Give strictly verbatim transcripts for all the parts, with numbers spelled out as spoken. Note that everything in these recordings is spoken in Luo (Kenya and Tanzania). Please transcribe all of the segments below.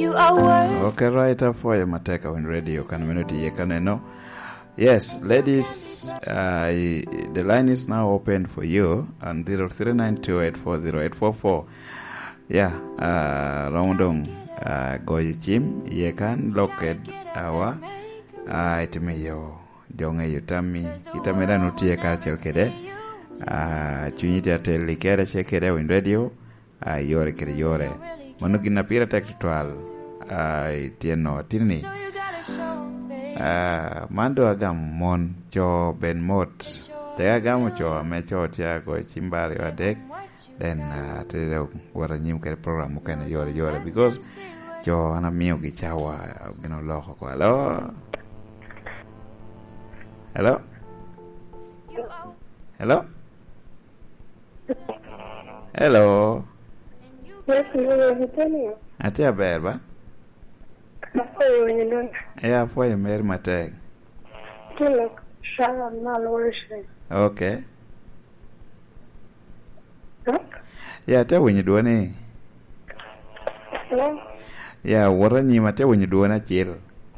You are worth. Okay, right for your mateka on radio community yekaneno. Yes, ladies, uh, the line is now open for you on zero three nine two eight four zero eight four four. Yeah, uh, Rondong, uh, Goy Jim, Yekan, Locked, Awa, uh, Itmeyo, Jonga Yutami, Itamera Nutia Kachel Kede, uh, Chunita Tel Likere Shekere in radio, uh, Yore Kere Yore, Monogina Pira Textual, uh, Tieno, Tini. Uh, mando agam mon cho ben mot te agam cho me cho tia go chimbari adek then uh, te wara nyim ke program kan yore yore because cho ana mio gi chawa gino loho ko hello hello hello hello yes hello atia berba yeah, for your Mary Mateg. Okay. Huh? Yeah, tell when you do any. Hello? Yeah, what are you matter when you do a chill?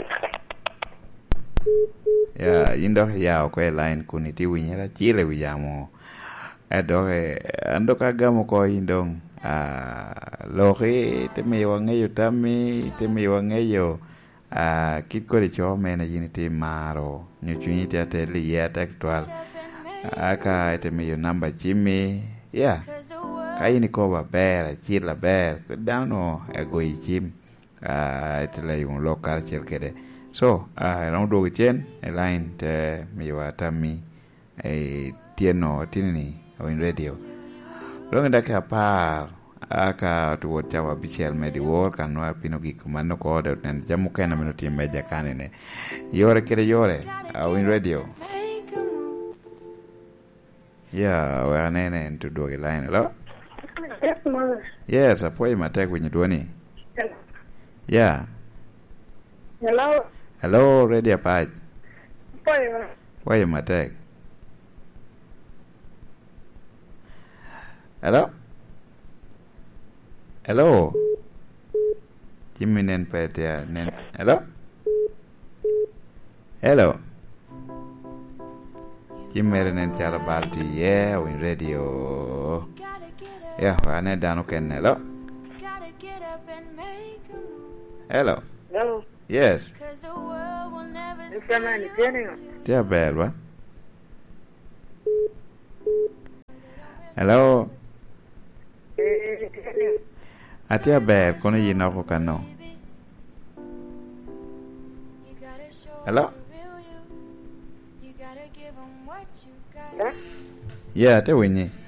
Yeah, you know, yeah, okay, line kuniti when you're a chile with yamo. A dog, and look at Gamoko in dong. Ah, Lori, te me wangeyo tami, te me wangeyo. Ah, kit ko cho me na unity maro. Nyu chuniti ateli ya textual. Aka te me yo number chimi. Yeah. Kai ni ko ba ber, chila ber. Dano ego ichim. Ah, itela yung local chel kede. So, ah, rong do chen, a line te me yo tami. A tieno tinini on radio. Long da ka par aka to chawa bichel medi wor kanwa pino gik manno ko de ten jamu kana meno tim meja kanene yore kere yore au in radio yeah we are nene to do a line hello Yes, mother. yes apoy matek when you do any yeah Hello? hello radio page Apoy. why you matek hello hello Jimmy nen petia nen hello hello Jimmy nen chala balti yeah we radio yeah we ane dano ken hello hello Hello? yes It's a man, it's getting tia belwa hello atia ber kono yina ko kano hello Huh? yeah te winyi